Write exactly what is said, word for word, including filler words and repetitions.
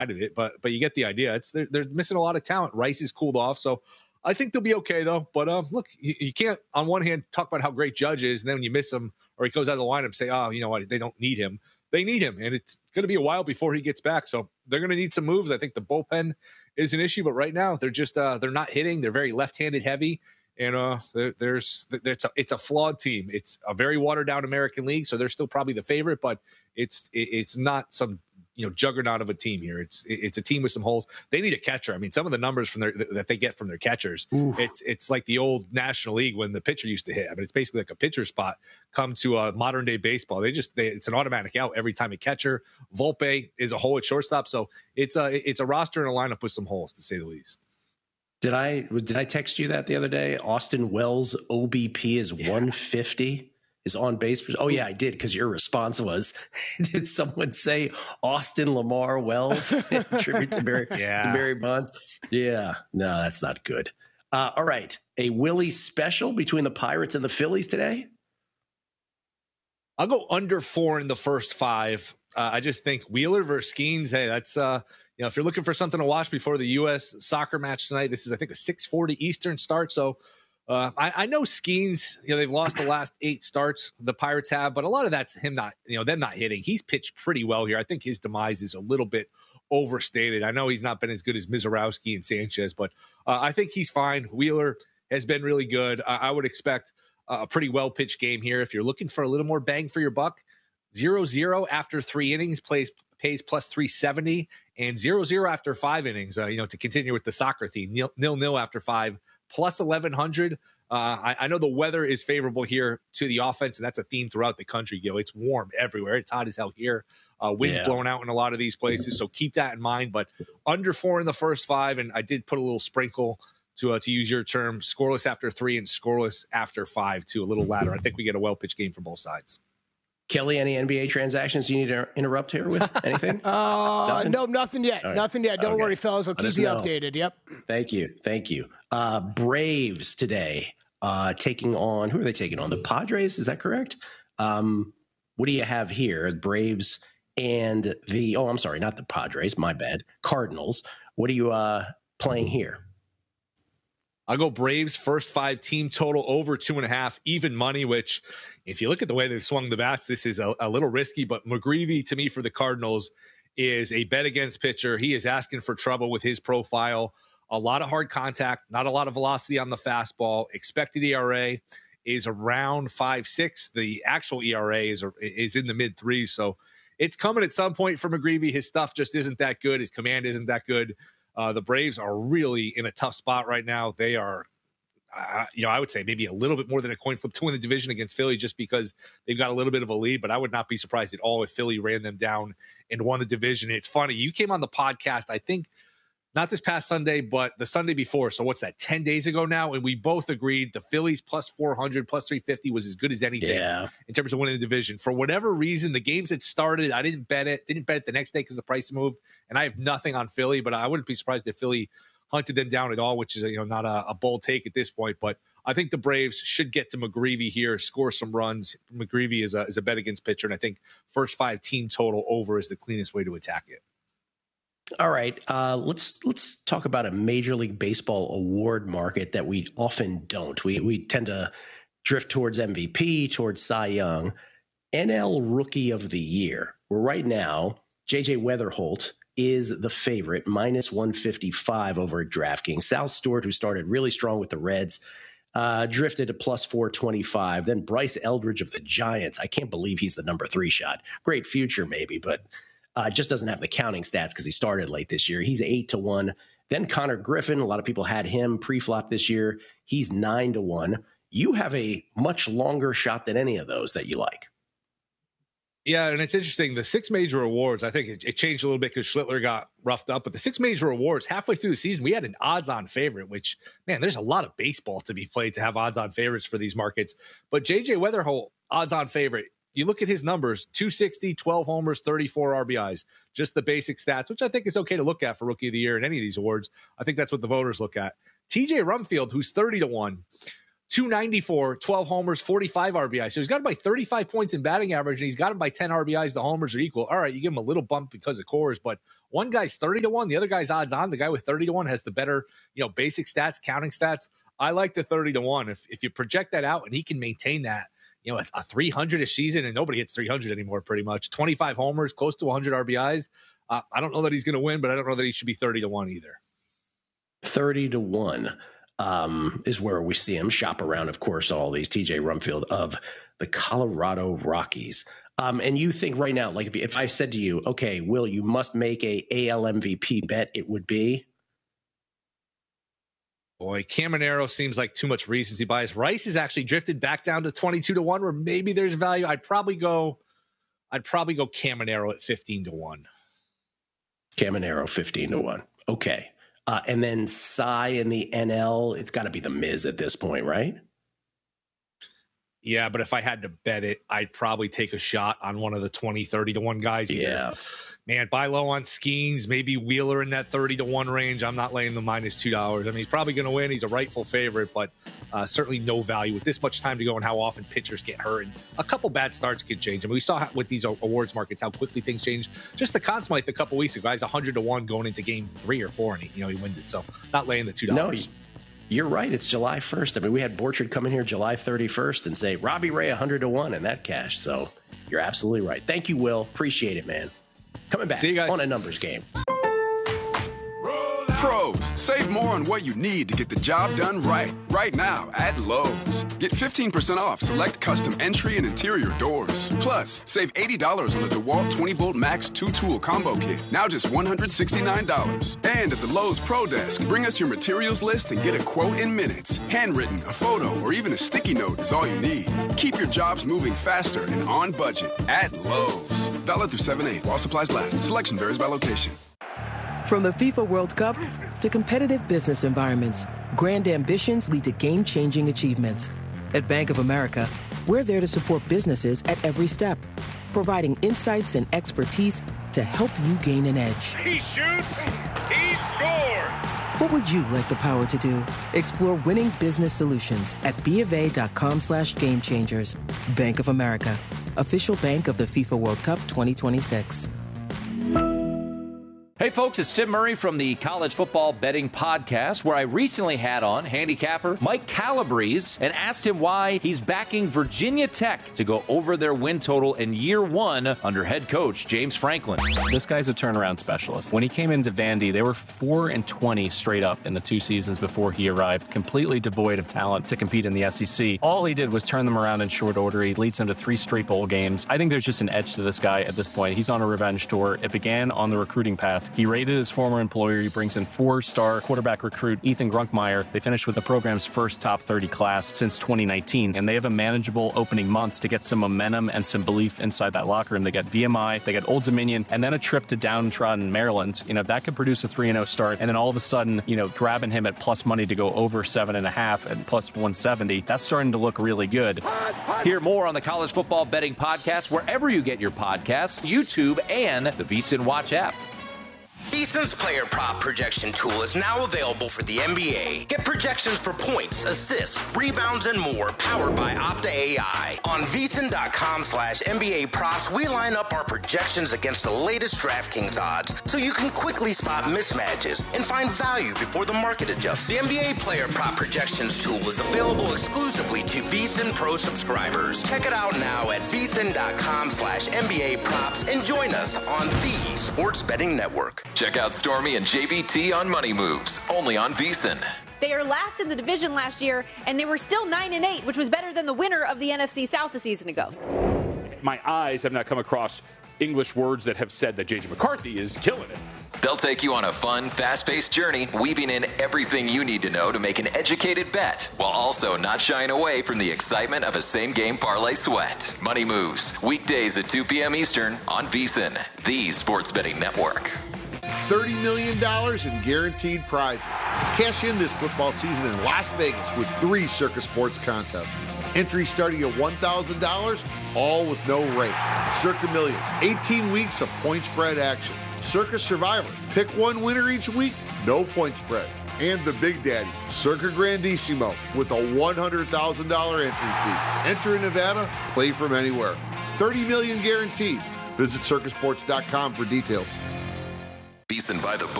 of it, but but you get the idea. It's they're, they're missing a lot of talent. Rice is cooled off, so I think they'll be okay though. But uh, look, you, you can't on one hand talk about how great Judge is, and then when you miss him or he goes out of the lineup, say, oh, you know what, they don't need him. They need him, and it's going to be a while before he gets back. So they're going to need some moves. I think the bullpen is an issue, but right now they're just uh, they're not hitting. They're very left-handed heavy, and uh, there, there's it's a, it's a flawed team. It's a very watered-down American League, so they're still probably the favorite, but it's it, it's not some you know juggernaut of a team here. It's it's a team with some holes. They need a catcher. I mean, some of the numbers from their that they get from their catchers, Oof. it's it's like the old National League when the pitcher used to hit. I mean, it's basically like a pitcher spot come to a modern day baseball. They just they, it's an automatic out every time a catcher. Volpe is a hole at shortstop, so it's a it's a roster and a lineup with some holes to say the least. Did I did I text you that the other day? Austin Wells O B P is yeah. one fifty. Is on base. Oh, yeah, I did, because your response was, did someone say Austin Lamar Wells? Tribute to Barry, yeah. to Barry Bonds? Yeah, no, that's not good. Uh, all right, a Willie special between the Pirates and the Phillies today? I'll go under four in the first five. Uh, I just think Wheeler versus Skeens, hey, that's, uh, you know, if you're looking for something to watch before the U S soccer match tonight, this is, I think, a six forty Eastern start, so Uh, I, I know Skeens, you know, they've lost the last eight starts, the Pirates have, but a lot of that's him not, you know, them not hitting. He's pitched pretty well here. I think his demise is a little bit overstated. I know he's not been as good as Mizorowski and Sanchez, but uh, I think he's fine. Wheeler has been really good. I, I would expect a pretty well-pitched game here. If you're looking for a little more bang for your buck, zero zero after three innings plays pays plus three seventy, and zero zero after five innings, uh, you know, to continue with the soccer theme, nil, nil, nil after five, plus eleven hundred. Uh, I, I know the weather is favorable here to the offense, and that's a theme throughout the country, Gil. It's warm everywhere. It's hot as hell here. Uh, winds yeah. blowing out in a lot of these places, so keep that in mind. But under four in the first five, and I did put a little sprinkle to uh, to use your term, scoreless after three and scoreless after five, too, a little ladder. I think we get a well-pitched game from both sides. Kelly, any N B A transactions you need to interrupt here with? Anything? uh, nothing? No, nothing yet. Right. Nothing yet. Don't okay. worry, fellas. I'll keep you know. updated. Yep. Thank you. Thank you. Uh, Braves today uh, taking on, who are they taking on? The Padres, is that correct? Um, what do you have here? Braves and the, oh, I'm sorry, not the Padres, my bad. Cardinals. What are you uh, playing here? I'll go Braves first five team total over two and a half, even money, which if you look at the way they've swung the bats, this is a, a little risky, but McGreevy to me for the Cardinals is a bet against pitcher. He is asking for trouble with his profile. A lot of hard contact, not a lot of velocity on the fastball. Expected E R A is around five six. The actual E R A is, is in the mid threes. So it's coming at some point for McGreevy. His stuff just isn't that good. His command isn't that good. Uh, the Braves are really in a tough spot right now. They are, uh, you know, I would say maybe a little bit more than a coin flip to win the division against Philly just because they've got a little bit of a lead, but I would not be surprised at all if Philly ran them down and won the division. It's funny. You came on the podcast, I think, not this past Sunday, but the Sunday before. So what's that, ten days ago now? And we both agreed the Phillies plus four hundred, plus three fifty was as good as anything yeah. in terms of winning the division. For whatever reason, the games had started. I didn't bet it. Didn't bet it the next day because the price moved. And I have nothing on Philly, but I wouldn't be surprised if Philly hunted them down at all, which is you know not a, a bold take at this point. But I think the Braves should get to McGreevy here, score some runs. McGreevy is a, is a bet against pitcher, and I think first five team total over is the cleanest way to attack it. All right, uh, let's let's talk about a Major League Baseball award market that we often don't. We we tend to drift towards M V P, towards Cy Young. N L Rookie of the Year, where right now J J Weatherholt is the favorite, minus one fifty-five over at DraftKings. Sal Stewart, who started really strong with the Reds, uh, drifted to plus four twenty-five. Then Bryce Eldridge of the Giants. I can't believe he's the number three shot. Great future, maybe, but Uh, just doesn't have the counting stats because he started late this year. He's eight to one. Then Connor Griffin, a lot of people had him pre-flop this year. He's nine to one. You have a much longer shot than any of those that you like. Yeah, and it's interesting. The six major awards, I think it, it changed a little bit because Schlittler got roughed up. But the six major awards, halfway through the season, we had an odds-on favorite, which, man, there's a lot of baseball to be played to have odds-on favorites for these markets. But J J Weatherholt, odds-on favorite. You look at his numbers, two sixty, twelve homers, thirty-four R B Is, just the basic stats, which I think is okay to look at for Rookie of the Year in any of these awards. I think that's what the voters look at. T J Rumfield, who's thirty to one, two ninety-four, twelve homers, forty-five R B I. So he's got him by thirty-five points in batting average, and he's got him by ten R B Is. The homers are equal. All right, you give him a little bump because of cores, but one guy's thirty to one, the other guy's odds on. The guy with thirty to one has the better, you know, basic stats, counting stats. I like the thirty to one. If if you project that out and he can maintain that, you know, a, a three hundred a season, and nobody hits three hundred anymore, pretty much. twenty-five homers, close to one hundred R B Is. Uh, I don't know that he's going to win, but I don't know that he should be thirty to one either. thirty to one. Um, is where we see him shop around, of course, all these T J Rumfield of the Colorado Rockies. Um, and you think right now, like if, if I said to you, okay, Will, you must make a A L M V P bet, it would be? Boy, Caminero seems like too much recency bias. Rice has actually drifted back down to twenty-two to one, where maybe there's value. I'd probably go, I'd probably go Caminero at fifteen to one. Caminero fifteen to one. Okay. Uh, and then Cy in the N L, it's got to be the Miz at this point, right? Yeah, but if I had to bet it, I'd probably take a shot on one of the twenty, thirty to one guys. Either. Yeah. Man, buy low on Skeens, maybe Wheeler in that thirty to one range. I'm not laying the minus two dollars. I mean, he's probably going to win. He's a rightful favorite, but uh, certainly no value with this much time to go and how often pitchers get hurt. And a couple bad starts can change. I mean, we saw how, with these awards markets how quickly things change. Just the Conn Smythe a couple weeks ago, guys, one hundred to one going into game three or four, and he, you know, he wins it. So not laying the two dollars. No, you're right. It's July first. I mean, we had Borchard come in here July thirty-first and say, Robbie Ray one hundred to one, and that cashed. So you're absolutely right. Thank you, Will. Appreciate it, man. Coming back See you guys. On a numbers game. Pros, save more on what you need to get the job done right. Right now at Lowe's. Get fifteen percent off select custom entry and interior doors. Plus, save eighty dollars on the DeWalt twenty volt Max two tool combo kit. Now just one hundred sixty-nine dollars. And at the Lowe's Pro Desk, bring us your materials list and get a quote in minutes. Handwritten, a photo, or even a sticky note is all you need. Keep your jobs moving faster and on budget at Lowe's. Valid through seven eight while supplies last. Selection varies by location. From the FIFA World Cup to competitive business environments, grand ambitions lead to game-changing achievements. At Bank of America, we're there to support businesses at every step, providing insights and expertise to help you gain an edge. He shoots, he scores! What would you like the power to do? Explore winning business solutions at BofA.com slash game changers. Bank of America, official bank of the FIFA World Cup twenty twenty-six. Hey folks, it's Tim Murray from the College Football Betting Podcast, where I recently had on handicapper Mike Calabrese and asked him why he's backing Virginia Tech to go over their win total in year one under head coach James Franklin. This guy's a turnaround specialist. When he came into Vandy, they were four and twenty straight up in the two seasons before he arrived, completely devoid of talent to compete in the S E C. All he did was turn them around in short order. He leads them to three straight bowl games. I think there's just an edge to this guy at this point. He's on a revenge tour. It began on the recruiting path. He raided his former employer. He brings in four-star quarterback recruit Ethan Grunkmeyer. They finished with the program's first top thirty class since twenty nineteen, and they have a manageable opening month to get some momentum and some belief inside that locker room. They get V M I, they get Old Dominion, and then a trip to downtrodden Maryland. You know, that could produce a three and oh start, and then all of a sudden, you know, grabbing him at plus money to go over seven and a half and plus one seventy, that's starting to look really good. Hear more on the College Football Betting Podcast wherever you get your podcasts, YouTube, and the VSiN Watch app. VSiN's player prop projection tool is now available for the N B A. Get projections for points, assists, rebounds, and more powered by Opta A I. On VSiN.com slash NBA props, we line up our projections against the latest DraftKings odds so you can quickly spot mismatches and find value before the market adjusts. The N B A player prop projections tool is available exclusively to VSiN Pro subscribers. Check it out now at VSiN.com slash NBA props and join us on the Sports Betting Network. Check out Stormy and J B T on Money Moves, only on VSiN. They are last in the division last year, and they were still nine and eight, which was better than the winner of the N F C South a season ago. My eyes have not come across English words that have said that J J McCarthy is killing it. They'll take you on a fun, fast-paced journey, weaving in everything you need to know to make an educated bet, while also not shying away from the excitement of a same-game parlay sweat. Money Moves, weekdays at two p.m. Eastern on VSiN, the Sports Betting Network. thirty million dollars in guaranteed prizes. Cash in this football season in Las Vegas with three Circa Sports contests. Entry starting at one thousand dollars, all with no rate. Circa Million, eighteen weeks of point spread action. Circa Survivor, pick one winner each week, no point spread. And the Big Daddy, Circa Grandissimo, with a one hundred thousand dollars entry fee. Enter in Nevada, play from anywhere. thirty million dollars guaranteed. Visit circa sports dot com for details. Beeson by the book.